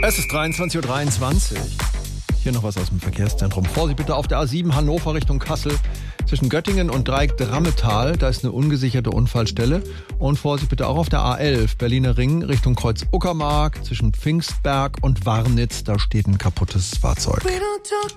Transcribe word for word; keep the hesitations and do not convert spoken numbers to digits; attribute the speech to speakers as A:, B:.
A: Es ist dreiundzwanzig Uhr dreiundzwanzig. Hier noch was aus dem Verkehrszentrum. Vorsicht bitte auf der A sieben Hannover Richtung Kassel. Zwischen Göttingen und Dreieck Drammetal, da ist eine ungesicherte Unfallstelle. Und Vorsicht bitte auch auf der A elf Berliner Ring Richtung Kreuz Uckermark. Zwischen Pfingstberg und Warnitz, da steht ein kaputtes Fahrzeug.